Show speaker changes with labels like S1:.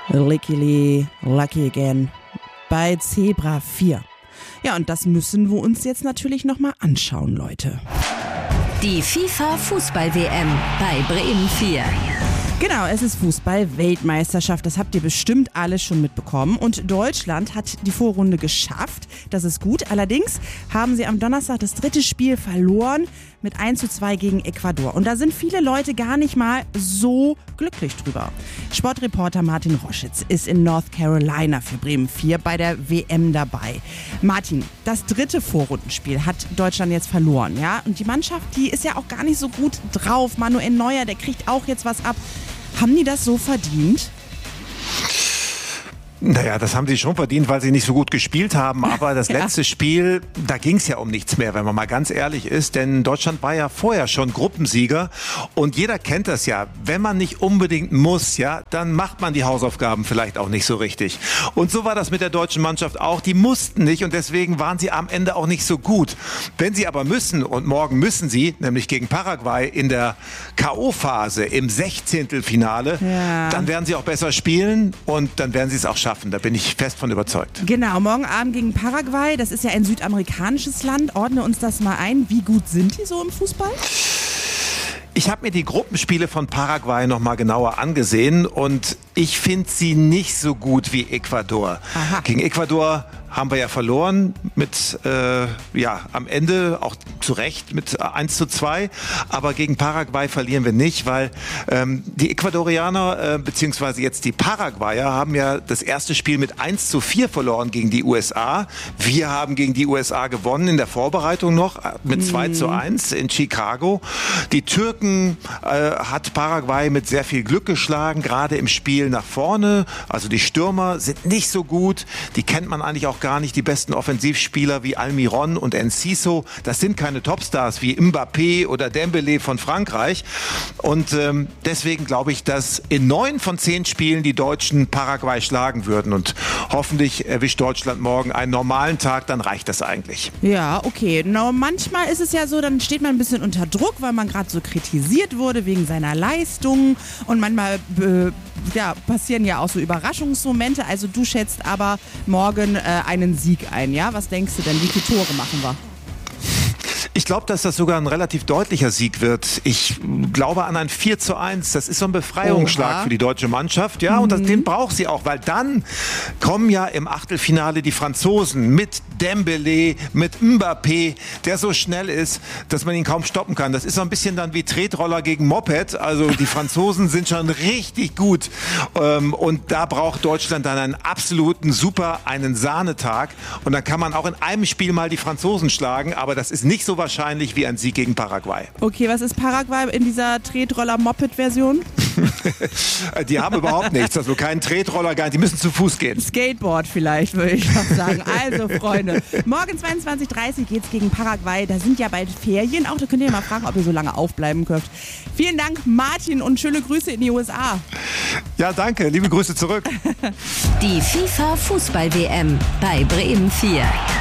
S1: Lickily, lucky again. Bei Zebra 4. Ja, und das müssen wir uns jetzt natürlich nochmal anschauen, Leute.
S2: Die FIFA-Fußball-WM bei Bremen 4.
S1: Genau, es ist Fußball-Weltmeisterschaft, das habt ihr bestimmt alle schon mitbekommen. Und Deutschland hat die Vorrunde geschafft, das ist gut. Allerdings haben sie am Donnerstag das dritte Spiel verloren mit 1:2 gegen Ecuador. Und da sind viele Leute gar nicht mal so glücklich drüber. Sportreporter Martin Roschitz ist in North Carolina für Bremen 4 bei der WM dabei. Martin, das dritte Vorrundenspiel hat Deutschland jetzt verloren, ja? Und die Mannschaft, die ist ja auch gar nicht so gut drauf. Manuel Neuer, der kriegt auch jetzt was ab. Haben die das so verdient?
S3: Naja, das haben sie schon verdient, weil sie nicht so gut gespielt haben. Aber das letzte Spiel, da ging es ja um nichts mehr, wenn man mal ganz ehrlich ist. Denn Deutschland war ja vorher schon Gruppensieger. Und jeder kennt das ja. Wenn man nicht unbedingt muss, ja, dann macht man die Hausaufgaben vielleicht auch nicht so richtig. Und so war das mit der deutschen Mannschaft auch. Die mussten nicht und deswegen waren sie am Ende auch nicht so gut. Wenn sie aber müssen, und morgen müssen sie, nämlich gegen Paraguay in der K.O.-Phase im 16. Finale, dann werden sie auch besser spielen und dann werden sie es auch schaffen. Da bin ich fest von überzeugt.
S1: Genau, morgen Abend gegen Paraguay. Das ist ja ein südamerikanisches Land. Ordne uns das mal ein. Wie gut sind die so im Fußball?
S3: Ich habe mir die Gruppenspiele von Paraguay noch mal genauer angesehen und ich finde sie nicht so gut wie Ecuador. Aha. Gegen Ecuador haben wir ja verloren mit, am Ende auch zu Recht mit 1:2. Aber gegen Paraguay verlieren wir nicht, weil die Ecuadorianer beziehungsweise jetzt die Paraguayer haben ja das erste Spiel mit 1:4 verloren gegen die USA. Wir haben gegen die USA gewonnen in der Vorbereitung noch mit 2:1 in Chicago. Die Türken hat Paraguay mit sehr viel Glück geschlagen, gerade im Spiel nach vorne. Also die Stürmer sind nicht so gut. Die kennt man eigentlich auch gar nicht. Die besten Offensivspieler wie Almiron und Enciso, das sind keine Topstars wie Mbappé oder Dembélé von Frankreich. Und deswegen glaube ich, dass in 9 von 10 Spielen die Deutschen Paraguay schlagen würden. Und hoffentlich erwischt Deutschland morgen einen normalen Tag, dann reicht das eigentlich.
S1: Ja, okay. Manchmal ist es ja so, dann steht man ein bisschen unter Druck, weil man gerade so kritisiert wurde wegen seiner Leistung. Und manchmal passieren ja auch so Überraschungsmomente. Also du schätzt aber morgen einen Sieg ein, ja? Was denkst du denn? Wie viele Tore machen wir?
S3: Ich glaube, dass das sogar ein relativ deutlicher Sieg wird. Ich glaube an ein 4:1. Das ist so ein Befreiungsschlag für die deutsche Mannschaft. Ja, und den braucht sie auch, weil dann kommen ja im Achtelfinale die Franzosen mit Dembélé, mit Mbappé, der so schnell ist, dass man ihn kaum stoppen kann. Das ist so ein bisschen dann wie Tretroller gegen Moped. Also die Franzosen sind schon richtig gut. Und da braucht Deutschland dann einen absoluten einen Sahnetag. Und dann kann man auch in einem Spiel mal die Franzosen schlagen. Aber das ist nicht so wahrscheinlich wie ein Sieg gegen Paraguay.
S1: Okay, was ist Paraguay in dieser Tretroller-Moped-Version?
S3: Die haben überhaupt nichts, also keinen Tretroller, die müssen zu Fuß gehen.
S1: Skateboard vielleicht, würde ich auch sagen. Also, Freunde, morgen 22:30 geht's gegen Paraguay. Da sind ja bald Ferien auch. Da könnt ihr mal fragen, ob ihr so lange aufbleiben könnt. Vielen Dank, Martin, und schöne Grüße in die USA.
S3: Ja, danke. Liebe Grüße zurück.
S2: Die FIFA-Fußball-WM bei Bremen 4.